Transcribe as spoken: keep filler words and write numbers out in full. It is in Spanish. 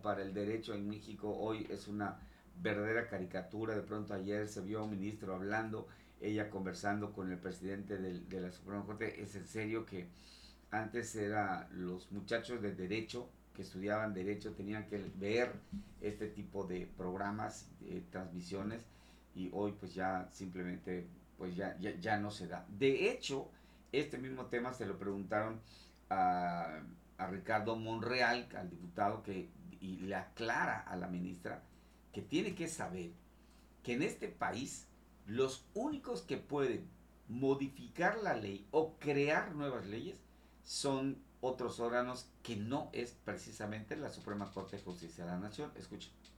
para el derecho en México hoy es una verdadera caricatura. De pronto ayer se vio a un ministro hablando, ella conversando con el presidente del, de la Suprema Corte. Es en serio que antes era los muchachos de derecho que estudiaban derecho tenían que ver este tipo de programas, eh, transmisiones, y hoy pues ya simplemente pues ya, ya, ya no se da. De hecho, este mismo tema se lo preguntaron a, a Ricardo Monreal, al diputado, que y le aclara a la ministra que tiene que saber que en este país los únicos que pueden modificar la ley o crear nuevas leyes son otros órganos que no es precisamente la Suprema Corte de Justicia de la Nación. Escuchen.